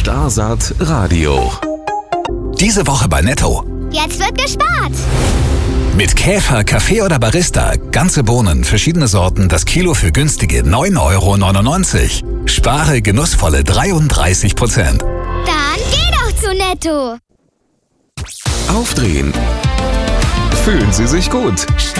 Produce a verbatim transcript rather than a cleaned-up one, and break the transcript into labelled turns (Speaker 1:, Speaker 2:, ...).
Speaker 1: Starsaat Radio.
Speaker 2: Diese Woche bei Netto.
Speaker 3: Jetzt wird gespart.
Speaker 2: Mit Käfer, Kaffee oder Barista. Ganze Bohnen, verschiedene Sorten, das Kilo für günstige neun Euro neunundneunzig. Spare genussvolle dreiunddreißig Prozent.
Speaker 3: Dann geh doch zu Netto.
Speaker 1: Aufdrehen. Fühlen Sie sich gut.